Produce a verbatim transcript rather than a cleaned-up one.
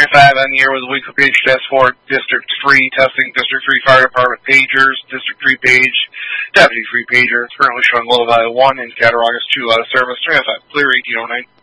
five on the air with a weekly page test for District three, testing District three Fire Department pagers, District three page, Deputy three pager. It's currently showing low value one in Cattaraugus two out of service, three oh five, clear eighteen oh nine.